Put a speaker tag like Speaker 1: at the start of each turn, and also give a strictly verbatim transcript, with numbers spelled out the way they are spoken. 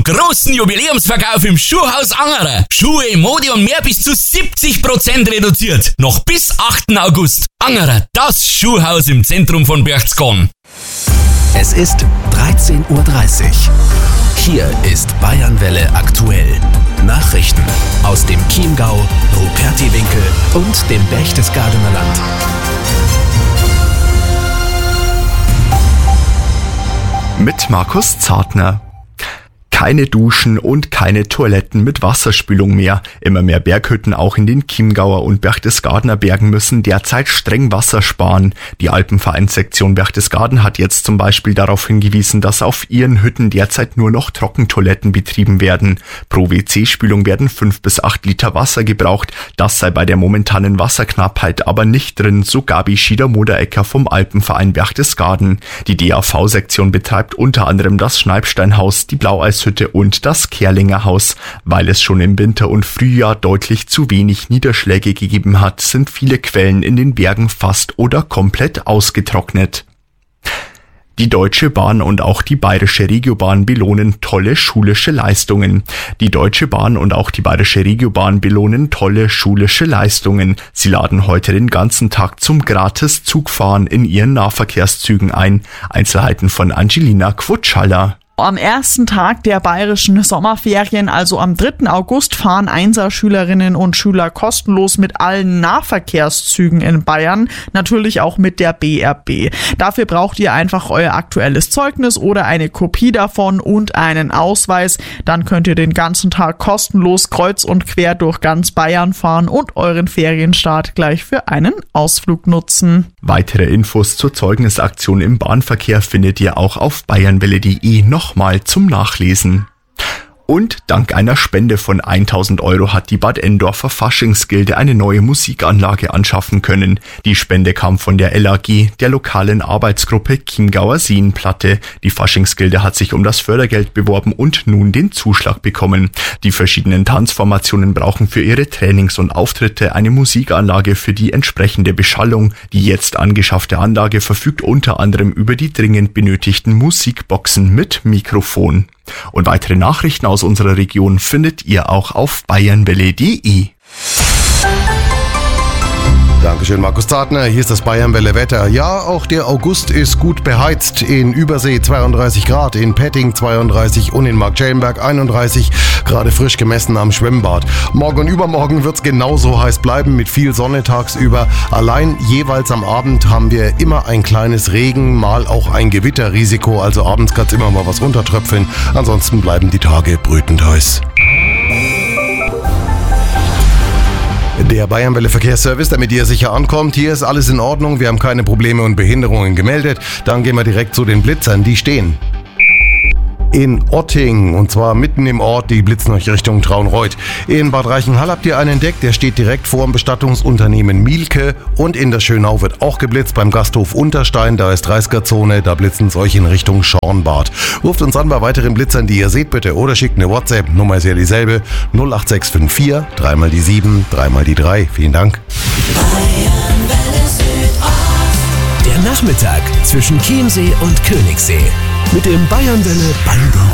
Speaker 1: Großen Jubiläumsverkauf im Schuhhaus Angerer. Schuhe, Mode und mehr bis zu siebzig Prozent reduziert. Noch bis achten August. Angerer, das Schuhhaus im Zentrum von Berchtesgaden.
Speaker 2: Es ist dreizehn Uhr dreißig. Hier ist Bayernwelle aktuell. Nachrichten aus dem Chiemgau, Rupertiwinkel und dem Berchtesgadener Land.
Speaker 3: Mit Markus Zartner. Keine Duschen und keine Toiletten mit Wasserspülung mehr. Immer mehr Berghütten auch in den Chiemgauer und Berchtesgadener Bergen müssen derzeit streng Wasser sparen. Die Alpenvereinssektion Berchtesgaden hat jetzt zum Beispiel darauf hingewiesen, dass auf ihren Hütten derzeit nur noch Trockentoiletten betrieben werden. Pro W C-Spülung werden fünf bis acht Liter Wasser gebraucht. Das sei bei der momentanen Wasserknappheit aber nicht drin, so Gabi Schieder-Moderecker vom Alpenverein Berchtesgaden. Die D A V-Sektion betreibt unter anderem das Schneibsteinhaus, die Blaueishütte und das Kerlinger Haus. Weil es schon im Winter und Frühjahr deutlich zu wenig Niederschläge gegeben hat, sind viele Quellen in den Bergen fast oder komplett ausgetrocknet. Die Deutsche Bahn und auch die Bayerische Regiobahn belohnen tolle schulische Leistungen. Die Deutsche Bahn und auch die Bayerische Regiobahn belohnen tolle schulische Leistungen. Sie laden heute den ganzen Tag zum Gratis-Zugfahren in ihren Nahverkehrszügen ein. Einzelheiten von Angelina Quotschaller.
Speaker 4: Am ersten Tag der bayerischen Sommerferien, also am dritten August, fahren Einser-Schülerinnen und Schüler kostenlos mit allen Nahverkehrszügen in Bayern, natürlich auch mit der B R B. Dafür braucht ihr einfach euer aktuelles Zeugnis oder eine Kopie davon und einen Ausweis. Dann könnt ihr den ganzen Tag kostenlos kreuz und quer durch ganz Bayern fahren und euren Ferienstart gleich für einen Ausflug nutzen.
Speaker 3: Weitere Infos zur Zeugnisaktion im Bahnverkehr findet ihr auch auf bayernwelle punkt de noch mal zum Nachlesen. Und dank einer Spende von tausend Euro hat die Bad Endorfer Faschingsgilde eine neue Musikanlage anschaffen können. Die Spende kam von der L A G, der lokalen Arbeitsgruppe Chiemgauer Seenplatte. Die Faschingsgilde hat sich um das Fördergeld beworben und nun den Zuschlag bekommen. Die verschiedenen Tanzformationen brauchen für ihre Trainings und Auftritte eine Musikanlage für die entsprechende Beschallung. Die jetzt angeschaffte Anlage verfügt unter anderem über die dringend benötigten Musikboxen mit Mikrofon. Und weitere Nachrichten aus unserer Region findet ihr auch auf bayernwelle punkt de.
Speaker 5: Dankeschön, Markus Zartner. Hier ist das Bayernwelle Wetter. Ja, auch der August ist gut beheizt. In Übersee zweiunddreißig Grad, in Petting zweiunddreißig und in Marktschellenberg einunddreißig, gerade frisch gemessen am Schwimmbad. Morgen und übermorgen wird es genauso heiß bleiben mit viel Sonne tagsüber. Allein jeweils am Abend haben wir immer ein kleines Regen, mal auch ein Gewitterrisiko. Also abends kann es immer mal was runtertröpfeln. Ansonsten bleiben die Tage brütend heiß. Der Bayernwelle Verkehrsservice, damit ihr sicher ankommt. Hier ist alles in Ordnung, wir haben keine Probleme und Behinderungen gemeldet. Dann gehen wir direkt zu den Blitzern, die stehen in Otting, und zwar mitten im Ort, die blitzen euch Richtung Traunreuth. In Bad Reichenhall habt ihr einen entdeckt, der steht direkt vor dem Bestattungsunternehmen Mielke, und in der Schönau wird auch geblitzt beim Gasthof Unterstein, da ist dreißiger-Zone, da blitzen es euch in Richtung Schornbad. Ruft uns an bei weiteren Blitzern, die ihr seht, bitte, oder schickt eine WhatsApp, Nummer ist ja dieselbe, null acht sechs fünf vier, dreimal die sieben, dreimal die drei. Vielen Dank.
Speaker 2: Der Nachmittag zwischen Chiemsee und Königssee mit dem Bayernwelle Band.